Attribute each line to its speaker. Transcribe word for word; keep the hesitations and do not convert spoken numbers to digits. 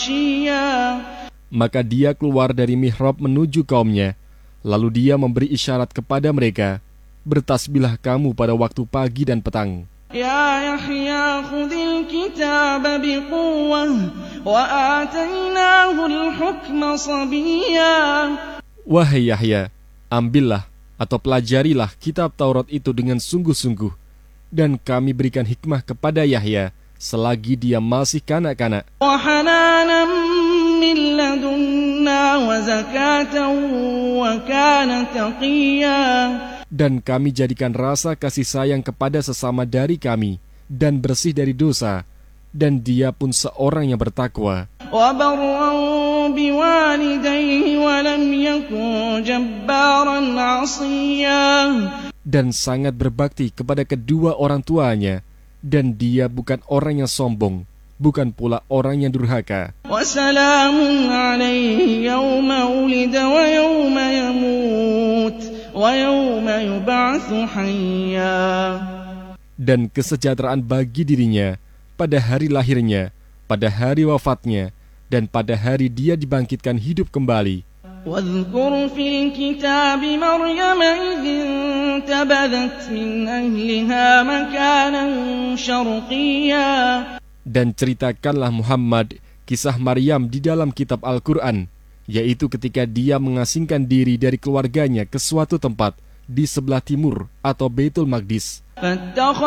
Speaker 1: عشيا.
Speaker 2: Maka dia keluar dari mihrab menuju kaumnya. Lalu dia memberi isyarat kepada mereka, bertasbihlah kamu pada waktu pagi dan petang.
Speaker 1: Ya Yahya khudhil kitab biquwwah wa atainahu al-hukma sabiyya.
Speaker 2: Wahai Yahya, ambillah atau pelajarilah kitab Taurat itu dengan sungguh-sungguh, dan kami berikan hikmah kepada Yahya selagi dia masih kanak-kanak.
Speaker 1: Wa hananan min ladunna wa zakatan wa kana taqiyya.
Speaker 2: Dan kami jadikan rasa kasih sayang kepada sesama dari kami dan bersih dari dosa, dan dia pun seorang yang bertakwa.
Speaker 1: Wa barran biwalidayhi wa lam yakun jabbaran 'asiyya.
Speaker 2: Dan sangat berbakti kepada kedua orang tuanya, dan dia bukan orang yang sombong, bukan pula orang yang durhaka.
Speaker 1: Wa salamun 'alaihi yawma wulida wa yawma yamut wa yawma yub'atsu hayya.
Speaker 2: Dan kesejahteraan bagi dirinya pada hari lahirnya, pada hari wafatnya, dan pada hari dia dibangkitkan hidup kembali.
Speaker 1: واذكر في الكتاب مريم إذ انتبذت من أهلها مكانا شرقيا.
Speaker 2: Dan ceritakanlah Muhammad kisah Maryam di dalam kitab Al-Quran, yaitu ketika dia mengasingkan diri dari keluarganya ke suatu tempat di sebelah timur atau Baitul Maqdis.